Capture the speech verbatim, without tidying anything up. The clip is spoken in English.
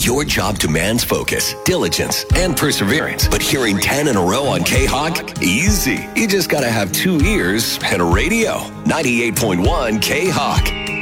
Your job demands focus, diligence, and perseverance. But hearing ten in a row on K-Hawk? Easy. You just gotta have two ears and a radio. ninety-eight point one K-Hawk.